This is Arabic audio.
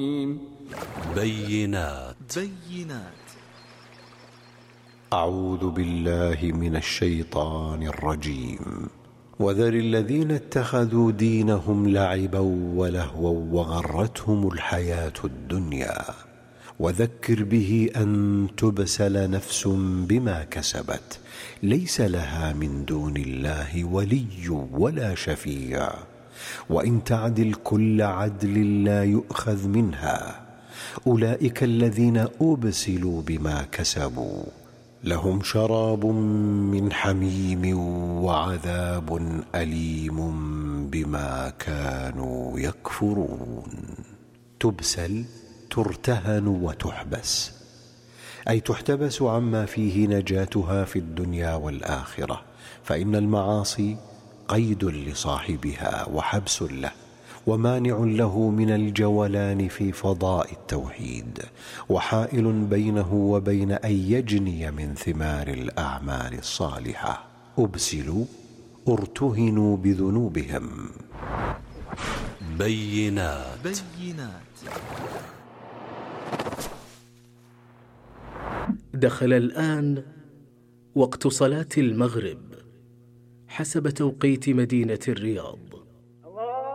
بينات. أعوذ بالله من الشيطان الرجيم. وذر الذين اتخذوا دينهم لعبا ولهوا وغرتهم الحياة الدنيا وذكر به أن تبسل نفس بما كسبت ليس لها من دون الله ولي ولا شفيع وإن تعدل كل عدل لا يؤخذ منها. أولئك الذين أبسلوا بما كسبوا لهم شراب من حميم وعذاب أليم بما كانوا يكفرون. تبسل ترتهن وتحبس، أي تحتبس عما فيه نجاتها في الدنيا والآخرة، فإن المعاصي قيد لصاحبها وحبس له ومانع له من الجولان في فضاء التوحيد وحائل بينه وبين أن يجني من ثمار الأعمال الصالحة. أبسلوا ارتهنوا بذنوبهم. بينات. دخل الآن وقت صلاة المغرب حسب توقيت مدينة الرياض.